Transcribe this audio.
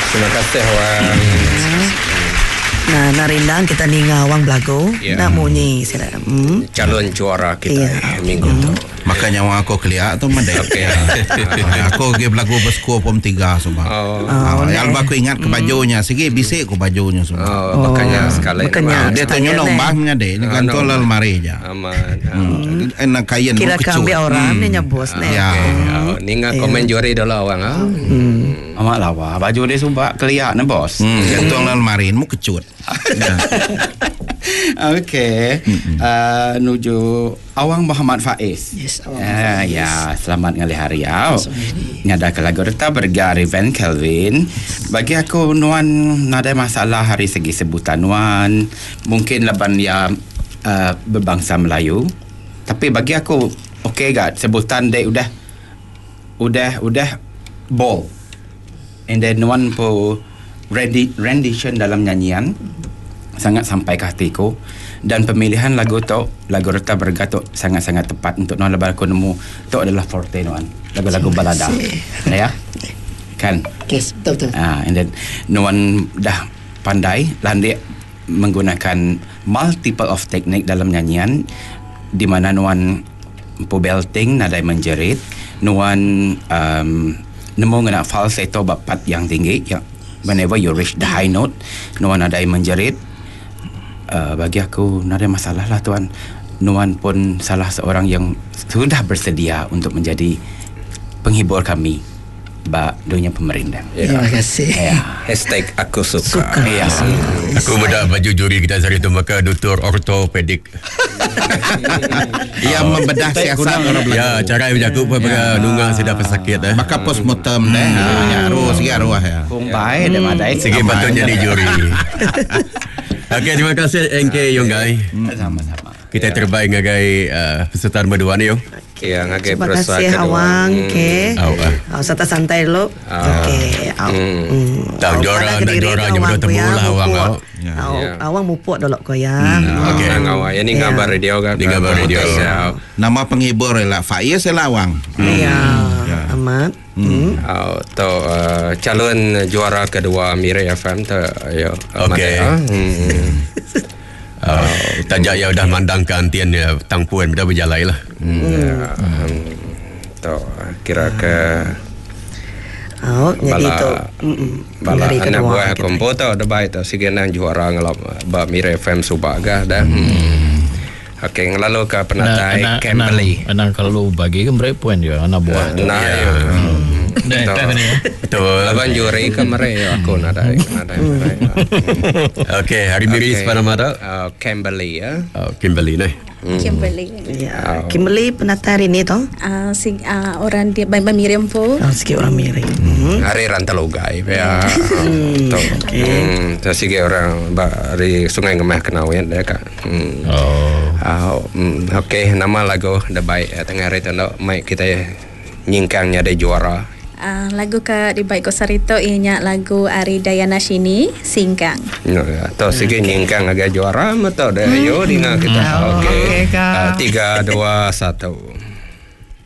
Terima kasih Wang. Nah, narindang kita ni ngawang belago. Nak munyi sila. Calon juara kita minggu tu. Makanya orang aku keliak tu mandai. Okey. Aku pergi belagu berskor pom 3 semua. Yang aku ingat ke bajunya, segi bisik ke bajunya semua. Makanya sekali. Dia tanya nombahnya deh, dengan tol almari aja. Aman. Enak kain Kira kecut. kambi orang ni nyebos ni. Ni ngah komen juri dulu Wang. Amat lawa, baju dia sumpah keliak ni bos. Yang tol almari mu kecut. Okey. Nuju Awang Muhammad Faiz. Yes, Awang ya, selamat ngali hari ya. Ngada ke lagu reta bergari Van Kelvin. Bagi aku nuan nada masalah hari segi sebutan nuan. Mungkin laban dia berbangsa Melayu. Tapi bagi aku okey gak sebutan dia udah ball. And then nuan po rendition dalam nyanyian sangat sampai ke hatiku, dan pemilihan lagu Reta Bergatuk sangat-sangat tepat untuk nuan. Lepas aku nemu tu adalah forte nuan, lagu-lagu balada ya kan. Yes, betul. And then nuan dah pandai landai menggunakan multiple of teknik dalam nyanyian, di mana nuan po belting, nadai menjerit, nuan nemu ngena falsetto bapat yang tinggi, yang whenever you reach the high note, nuan nadai menjerit. Bagi aku tak ada masalah lah tuan. Nuan pun salah seorang yang sudah bersedia untuk menjadi penghibur kami dunia pemerintah. Terima kasih. Hashtag aku suka. Aku mudah baju juri kita hari itu, maka doktor ortopedik. Yang membedah siasat. Ya, cara berjaku pun nungang sedap pesakit. Maka postmortem deh. Arwah segi arwah ya. Kung baik dan madai. Segi patutnya di juri. Okey, terima kasih NK Yonggai. Sama-sama. Kita terbaik ngagai peserta nombor 2 ni yo. Ngagai Terima berusaha kasih Awang. Okey. Serta santai dulu. Okey. Tak juara nombor 2 lah Awang. Awang mupuk dulu ko ya. Okey, ngawak. Ini ngabar radio kan. Ini ngabar radio. Nama penghibur lah Faiz Selawang. Ya. Amat. Calon juara kedua Mirai FM tu ya. Okey. Tajak ya dah mandangkan tian ya tangpuan dah berjalan lah. Kira ke jadi tu bala anak buah komputer dah baik tu sigenan juara ngelap ba Mirai FM Subaga dah. Okey, ngelalu ke penatai Kimberly. Anak kalau bagi ke berapa poin dia anak buah. Betul. Laban juri ke mereka aku nada. Okey, hari miris pada mata. Kimberly ya. Kimberly ni. Kimberly. Ya. Kimberly penata hari ni tu? Orang dia Bang Miriam po. Sikit orang Miriam. Hari Rantalogai ya. Tu sikit orang dari Sungai Ngemah Kenawian dia kak. Okey, nama lagu dah baik tengah hari tu mai kita nyingkangnya ada juara. Lagu ke di baik ko sarito inya lagu Ari Dayana Shini Singkang. Atau sikit nyingkang agak juara mata dah yo dengan kita. Okey. 3 2 1.